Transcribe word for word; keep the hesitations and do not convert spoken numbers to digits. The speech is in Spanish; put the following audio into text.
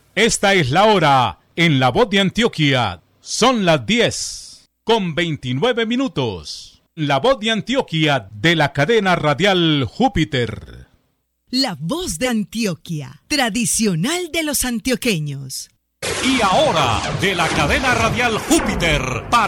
Esta es la hora en La Voz de Antioquia. Son las diez con veintinueve minutos. La Voz de Antioquia de la cadena radial Júpiter. La Voz de Antioquia, tradicional de los antioqueños. Y ahora, de la cadena radial Júpiter, para